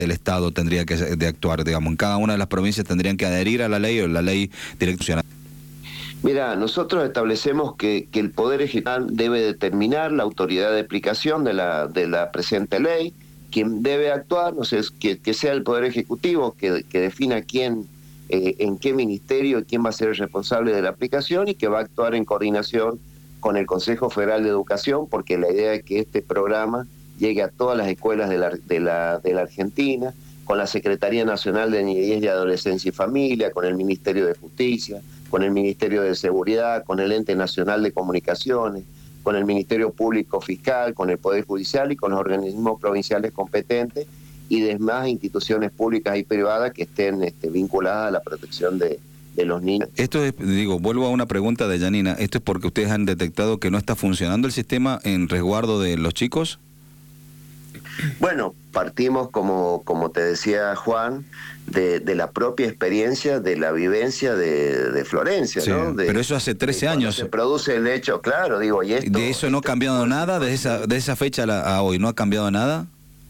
el Estado tendría que de actuar, digamos, en cada una de las provincias tendrían que adherir a la ley o la ley direccional. Mira, nosotros establecemos que el Poder Ejecutivo debe determinar la autoridad de aplicación de la presente ley, quien debe actuar, no sé, que sea el Poder Ejecutivo que defina quién, en qué ministerio y quién va a ser el responsable de la aplicación y que va a actuar en coordinación con el Consejo Federal de Educación, porque la idea es que este programa llegue a todas las escuelas de la Argentina, con la Secretaría Nacional de Niñez y Adolescencia y Familia, con el Ministerio de Justicia, con el Ministerio de Seguridad, con el Ente Nacional de Comunicaciones, con el Ministerio Público Fiscal, con el Poder Judicial y con los organismos provinciales competentes y demás instituciones públicas y privadas que estén vinculadas a la protección de los niños. Esto es, digo, vuelvo a una pregunta de Yanina, ¿esto es porque ustedes han detectado que no está funcionando el sistema en resguardo de los chicos? Bueno, partimos, como te decía Juan, de la propia experiencia, de la vivencia de Florencia, sí, ¿no? Pero eso hace 13 años. Se produce el hecho, claro, digo, y esto... ¿De eso no ha cambiado nada? ¿De esa fecha a hoy no ha cambiado nada?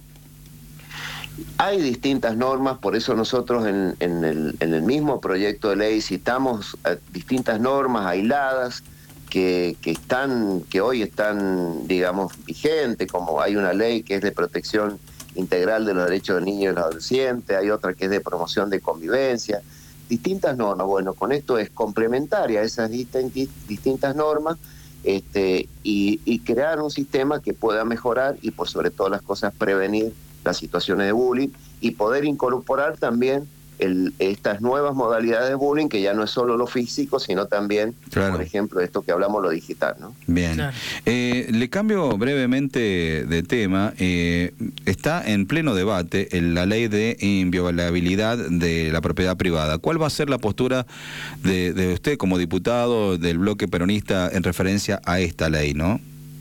Hay distintas normas, por eso nosotros en el mismo proyecto de ley citamos distintas normas aisladas, que hoy están, digamos, vigentes, como hay una ley que es de protección integral de los derechos de niños y los adolescentes, hay otra que es de promoción de convivencia, distintas normas. Bueno, con esto es complementaria esas distintas normas y crear un sistema que pueda mejorar y por sobre todas las cosas prevenir las situaciones de bullying y poder incorporar también estas nuevas modalidades de bullying, que ya no es solo lo físico, sino también, claro, por ejemplo, esto que hablamos, lo digital, ¿no? Bien. Claro. Le cambio brevemente de tema. Está en pleno debate la ley de inviolabilidad de la propiedad privada. ¿Cuál va a ser la postura de usted como diputado del bloque peronista en referencia a esta ley, no?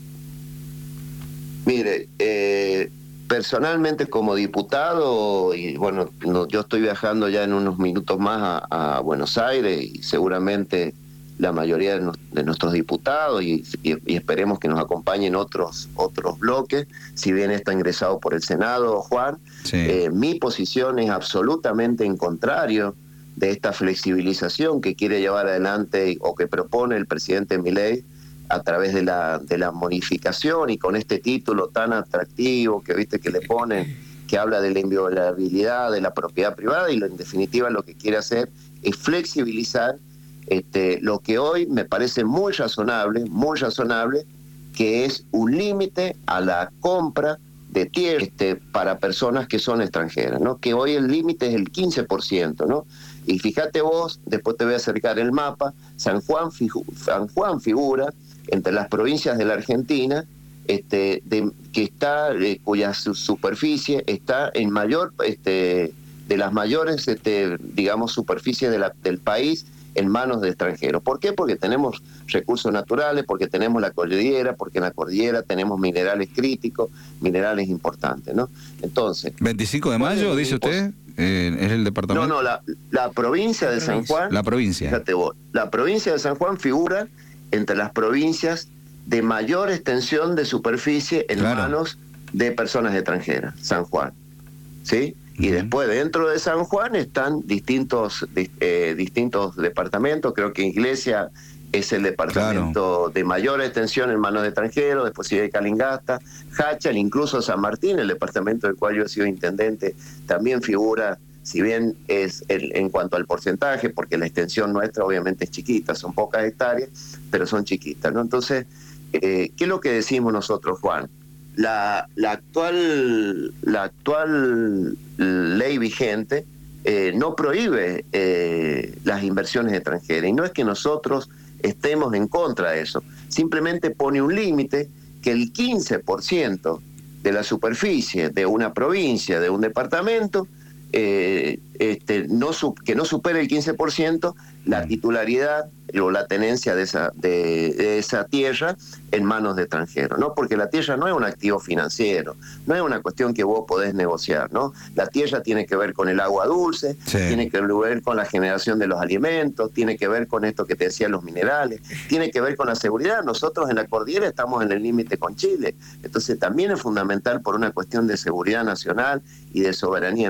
Mire, personalmente como diputado, y bueno, yo estoy viajando ya en unos minutos más a Buenos Aires y seguramente la mayoría de nuestros diputados y esperemos que nos acompañen otros bloques, si bien está ingresado por el Senado, Juan, sí. Mi posición es absolutamente en contrario de esta flexibilización que quiere llevar adelante o que propone el presidente Milei a través de la modificación y con este título tan atractivo que viste que le ponen, que habla de la inviolabilidad de la propiedad privada y en definitiva lo que quiere hacer es flexibilizar lo que hoy me parece muy razonable, que es un límite a la compra de tierra para personas que son extranjeras, ¿no? Que hoy el límite es el 15%, ¿no? Y fíjate vos, después te voy a acercar el mapa, San Juan figura entre las provincias de la Argentina, cuya superficie está en mayor, de las mayores, digamos, superficies del país en manos de extranjeros. ¿Por qué? Porque tenemos recursos naturales, porque tenemos la cordillera, porque en la cordillera tenemos minerales críticos, minerales importantes, ¿no? Entonces... 25 de mayo, dice usted, ¿es el departamento? No, la provincia de San Juan... La provincia. Fíjate vos, la provincia de San Juan figura entre las provincias de mayor extensión de superficie en manos de personas extranjeras, San Juan, ¿sí? Y después dentro de San Juan están distintos departamentos. Creo que Iglesia es el departamento de mayor extensión en manos de extranjeros, después sigue Calingasta, Hachal, incluso San Martín, el departamento del cual yo he sido intendente, también figura, si bien es en cuanto al porcentaje, porque la extensión nuestra obviamente es chiquita, son pocas hectáreas, pero son chiquitas, ¿no? Entonces, ¿qué es lo que decimos nosotros, Juan? La actual ley vigente no prohíbe las inversiones extranjeras, y no es que nosotros estemos en contra de eso, simplemente pone un límite que el 15% de la superficie de una provincia, de un departamento, que no supere el 15% la titularidad o la tenencia de esa tierra en manos de extranjeros, ¿no? Porque la tierra no es un activo financiero, no es una cuestión que vos podés negociar, ¿no? La tierra tiene que ver con el agua dulce, sí, tiene que ver con la generación de los alimentos, tiene que ver con esto que te decía, los minerales, tiene que ver con la seguridad. Nosotros en la cordillera estamos en el límite con Chile, entonces también es fundamental por una cuestión de seguridad nacional y de soberanía